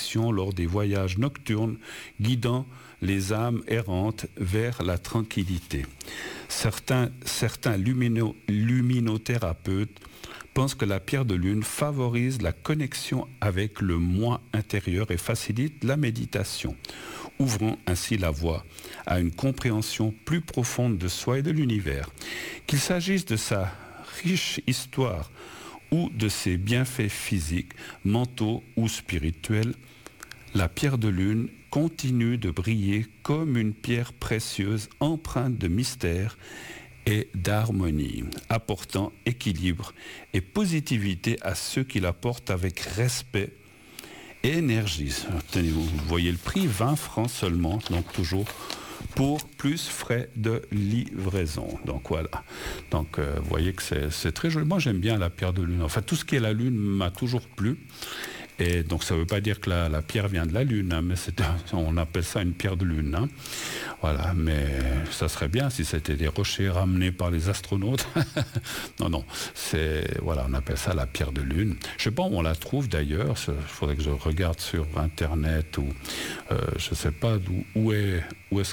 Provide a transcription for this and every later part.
protection lors des voyages nocturnes, guidant les âmes errantes vers la tranquillité. Certains luminothérapeutes pensent que la pierre de lune favorise la connexion avec le moi intérieur et facilite la méditation, ouvrant ainsi la voie à une compréhension plus profonde de soi et de l'univers. Qu'il s'agisse de sa riche histoire ou de ses bienfaits physiques, mentaux ou spirituels, la pierre de lune continue de briller comme une pierre précieuse empreinte de mystère et d'harmonie, apportant équilibre et positivité à ceux qui la portent avec respect et énergie. Tenez, vous voyez le prix, 20 francs seulement, donc toujours pour plus frais de livraison. Donc voilà. Donc vous voyez que c'est très joli. Moi j'aime bien la pierre de lune. Enfin tout ce qui est la lune m'a toujours plu. Et donc ça ne veut pas dire que la pierre vient de la lune, hein, mais on appelle ça une pierre de lune. Hein. Voilà, mais ça serait bien si c'était des rochers ramenés par les astronautes. Non, voilà, on appelle ça la pierre de lune. Je ne sais pas où on la trouve d'ailleurs. Il faudrait que je regarde sur Internet ou je ne sais pas où est-ce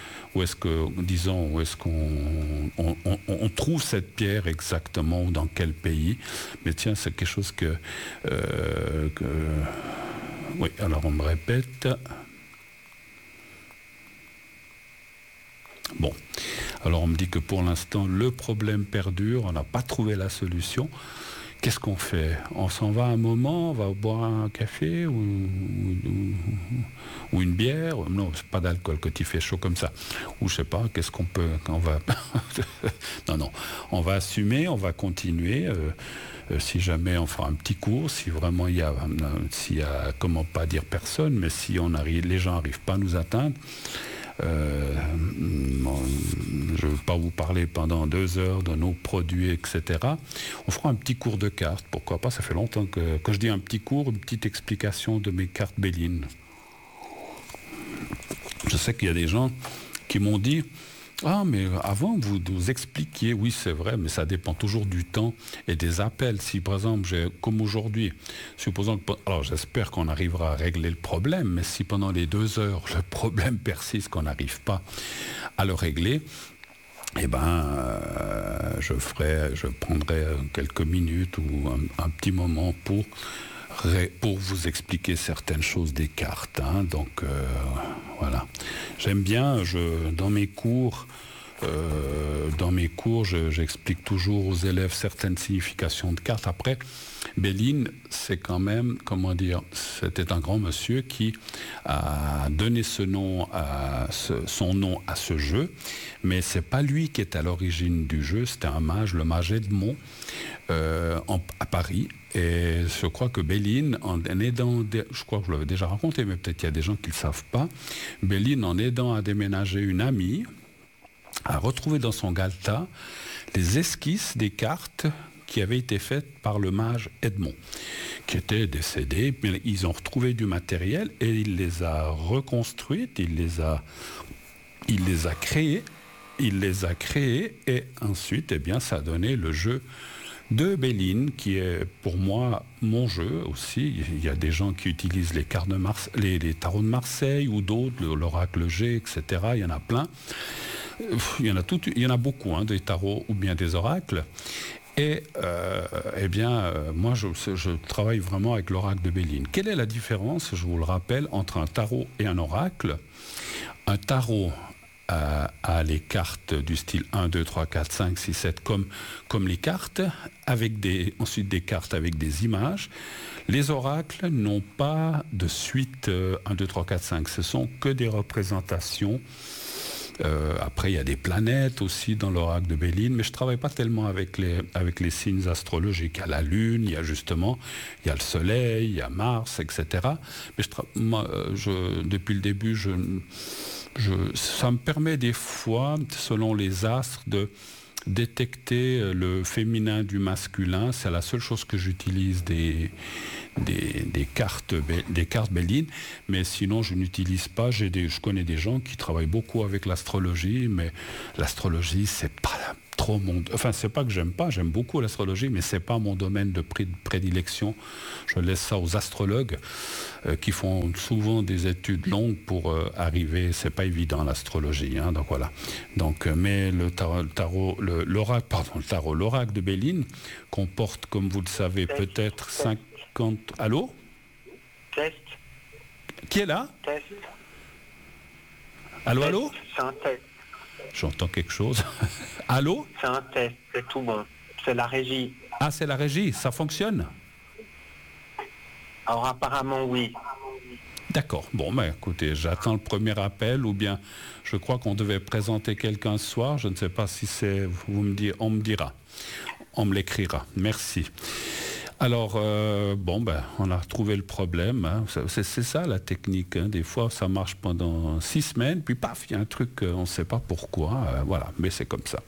qu'on trouve cette pierre exactement ou dans quel pays. Mais tiens, c'est quelque chose oui, alors on me répète. Bon, alors on me dit que pour l'instant le problème perdure, on n'a pas trouvé la solution. Qu'est-ce qu'on fait? On s'en va un moment, on va boire un café ou une bière? Non, c'est pas d'alcool quand il fait chaud comme ça. Ou je sais pas, qu'est-ce qu'on peut... Non, on va assumer, on va continuer. Si jamais on fera un petit cours, si vraiment il y a, comment pas dire personne, mais si les gens n'arrivent pas à nous atteindre, je ne veux pas vous parler pendant 2 heures de nos produits, etc. On fera un petit cours de cartes, pourquoi pas, ça fait longtemps que... Quand je dis un petit cours, une petite explication de mes cartes Béline. Je sais qu'il y a des gens qui m'ont dit... Ah, mais avant, vous nous expliquiez, oui, c'est vrai, mais ça dépend toujours du temps et des appels. Si, par exemple, comme aujourd'hui, supposons que... Alors, j'espère qu'on arrivera à régler le problème, mais si pendant les 2 heures, le problème persiste, qu'on n'arrive pas à le régler, eh ben, je prendrai quelques minutes ou un petit moment pour vous expliquer certaines choses des cartes. Hein. Donc, voilà. J'aime bien, dans mes cours, j'explique toujours aux élèves certaines significations de cartes. Après, Béline, c'est quand même, comment dire, c'était un grand monsieur qui a donné son nom à ce jeu, mais c'est pas lui qui est à l'origine du jeu, c'était un mage, le mage Edmond, à Paris. Et je crois que Béline, en aidant, je crois que je l'avais déjà raconté, mais peut-être qu'il y a des gens qui ne le savent pas, Béline, en aidant à déménager une amie, a retrouvé dans son Galta les esquisses des cartes qui avaient été faites par le mage Edmond, qui était décédé, mais ils ont retrouvé du matériel et il les a reconstruites, il les a créées, et ensuite, eh bien, ça a donné le jeu de Béline, qui est pour moi mon jeu aussi. Il y a des gens qui utilisent les cartes de les tarots de Marseille ou d'autres, l'oracle G, etc. Il y en a plein. Il y en a beaucoup, hein, des tarots ou bien des oracles. Et moi, je travaille vraiment avec l'oracle de Béline. Quelle est la différence, je vous le rappelle, entre un tarot et un oracle? Un tarot à les cartes du style 1, 2, 3, 4, 5, 6, 7, comme les cartes, ensuite des cartes avec des images. Les oracles n'ont pas de suite 1, 2, 3, 4, 5, ce sont que des représentations. Après, il y a des planètes aussi dans l'oracle de Béline, mais je ne travaille pas tellement avec les signes astrologiques. Il y a la Lune, il y a le Soleil, il y a Mars, etc. Mais depuis le début, ça me permet des fois, selon les astres, de détecter le féminin du masculin. C'est la seule chose que j'utilise des cartes Béline, mais sinon je n'utilise pas. Je connais des gens qui travaillent beaucoup avec l'astrologie, mais l'astrologie, c'est pas trop mon... Enfin, c'est pas que j'aime pas, j'aime beaucoup l'astrologie, mais c'est pas mon domaine de prédilection. Je laisse ça aux astrologues qui font souvent des études longues pour arriver. C'est pas évident l'astrologie, hein, donc voilà. Donc, mais l'oracle de Béline comporte, comme vous le savez, peut-être 50... Allô? Test. Qui est là? Test. Allô, test. allô? C'est un test. J'entends quelque chose. Allô? C'est un test, c'est tout bon. C'est la régie. Ah, c'est la régie, ça fonctionne? Alors apparemment oui. D'accord. Bon, ben écoutez, j'attends le premier appel, ou bien je crois qu'on devait présenter quelqu'un ce soir. Je ne sais pas si c'est... on me dira. On me l'écrira. Merci. Alors, bon, ben, on a trouvé le problème. Hein. C'est ça la technique. Hein. Des fois, ça marche pendant 6 semaines, puis paf, il y a un truc, on ne sait pas pourquoi. Voilà, mais c'est comme ça.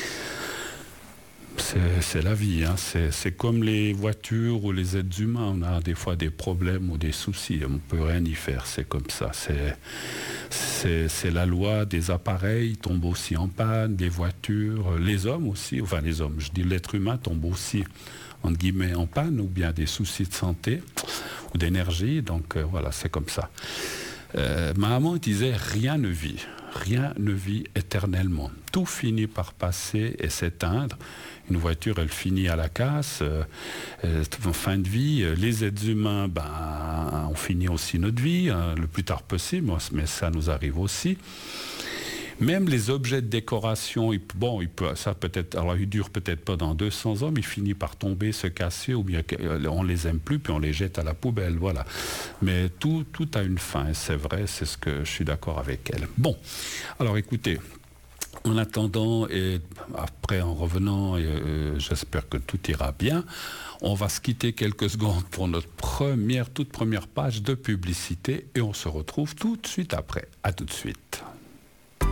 C'est la vie. Hein. C'est comme les voitures ou les êtres humains. On a des fois des problèmes ou des soucis. On ne peut rien y faire. C'est comme ça. C'est la loi des appareils. Ils tombent aussi en panne, des voitures. Les hommes aussi. Enfin, les hommes. Je dis l'être humain tombe aussi entre guillemets en panne, ou bien des soucis de santé ou d'énergie, donc voilà, c'est comme ça. Ma maman disait, rien ne vit éternellement. Tout finit par passer et s'éteindre. Une voiture, elle finit à la casse, en fin de vie. Les êtres humains, ben, on finit aussi notre vie, hein, le plus tard possible, mais ça nous arrive aussi. Même les objets de décoration, ça peut-être, alors ils durent peut-être pas dans 200 ans, mais ils finissent par tomber, se casser, ou bien on les aime plus, puis on les jette à la poubelle, voilà. Mais tout a une fin, et c'est vrai, c'est ce que je suis d'accord avec elle. Bon, alors écoutez, en attendant, et après en revenant, j'espère que tout ira bien, on va se quitter quelques secondes pour notre toute première page de publicité, et on se retrouve tout de suite après. À tout de suite.